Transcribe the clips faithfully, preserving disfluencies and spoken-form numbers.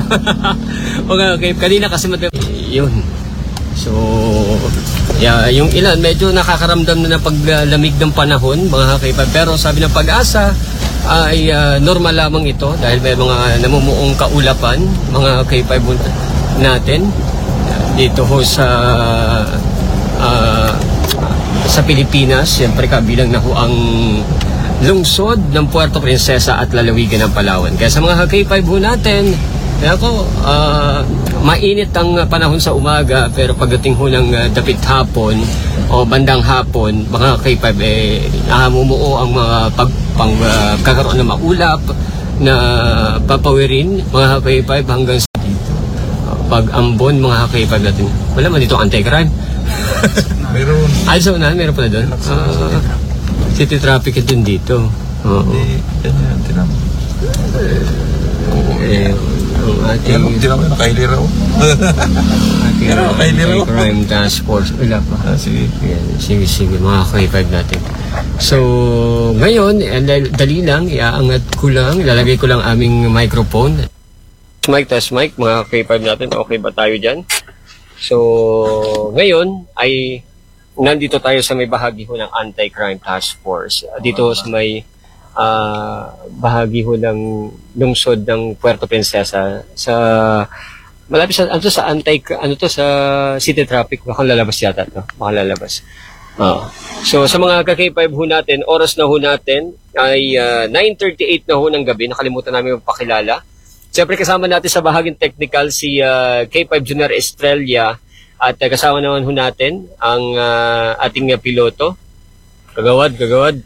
Okay, okay. Kanina kasi mat- yun. So, yeah, yung ilan, medyo nakakaramdam na ng paglamig ng panahon, mga K five. Pero sabi ng Pag-asa, ay uh, normal lamang ito dahil may mga namumuong kaulapan, mga K five natin, dito ho sa, uh, sa Pilipinas. Siyempre kabilang na ho ang lungsod ng Puerto Princesa at lalawigan ng Palawan. Kaya sa mga K five ho natin, kaya ako, uh, mainit ang panahon sa umaga, pero pagdating ho ng uh, dapit hapon o bandang hapon, mga K five, eh, namumuo ang mga pag, pang, uh, kakaroon ng maulap na papawirin, mga K five, hanggang sa dito. Uh, pag-ambon, mga K five natin. Wala man dito anti-crime. Meron. Ay, so na, meron pala doon. Uh, city traffic din dito. Oo. Hindi, yan yan, tinamo. Eh, ang ating... Hindi naman nakailiraw. ating nakailiraw. Crime Task Force. Wala pa. Ah, sige. Yan, sige, sige, mga K five natin. So, ngayon, dali lang, iaangat ko lang, ilalagay ko lang aming microphone. Mic, test mic, mga K five natin. Okay ba tayo dyan? So, ngayon ay nandito tayo sa may bahagi ho ng Anti-Crime Task Force. Dito sa may uh, bahagi ho ng lungsod ng Puerto Princesa sa malapit sa ano to sa anti ano to sa city traffic, baka lalabas yata to, baka lalabas. Uh, so sa mga ka-K five ho natin, oras na ho natin ay uh, nine thirty-eight na ho ng gabi. Nakalimutan namin magpakilala. Siyempre kasama natin sa bahaging technical si uh, K five Junior Estrella at uh, kasama naman ho natin ang uh, ating uh, piloto. Kagawad, kagawad.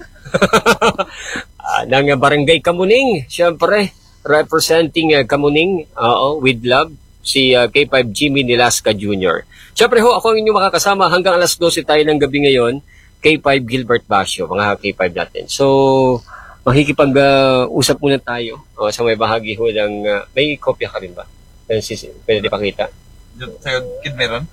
uh, ng Barangay Kamuning, siyempre representing uh, Kamuning, uh, with love, si uh, K five Jimmy Nilasca Junior Siyempre ho, ako ang inyong makakasama hanggang alas dose tayo ng gabi ngayon, K five Gilbert Basio, mga K five natin. So, makikipag-usap uh, muna tayo uh, sa may bahagi ho ng, uh, may kopya ka rin ba? Pwede pakita? Sa'yo, kid meron?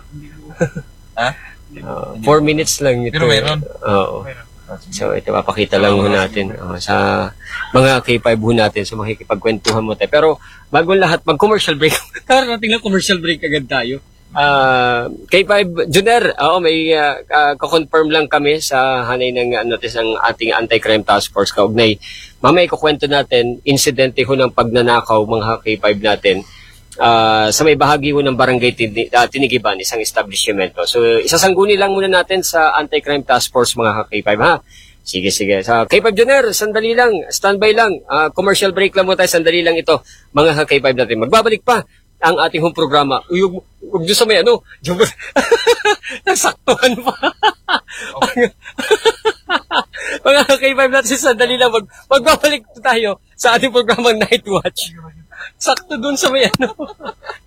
Ha? Uh, four minutes lang ito. Pero meron? Oo. So, ito, papakita lang ho natin uh, sa mga K five ho natin. So, makikipagkwentuhan mo tayo. Pero, bago lahat, mag-commercial break. Karating lang commercial break agad tayo. Uh, K five Junior, oo, may uh, uh, ko-confirm lang kami sa hanay ng ano, ng ating Anti-Crime Task Force kaugnay. Mamaya ikukwento natin, insidente ho ng pagnanakaw mga K five natin uh, sa may bahagi ho ng Barangay Tin- uh, Tinigiban, isang establishmento. So, isasangguni lang muna natin sa Anti-Crime Task Force mga K five, ha? Sige, sige. Sa K five Junior, sandali lang, standby lang. Uh, commercial break lang muna tayo, sandali lang ito, mga K five natin. Magbabalik pa ang ating home programa. Uyog, huwag nyo sa may ano, nasaktuhan pa. Mga K five natin, sandali lang, mag, magbabalik tayo sa ating programang Night Watch. Sakto dun sa may ano.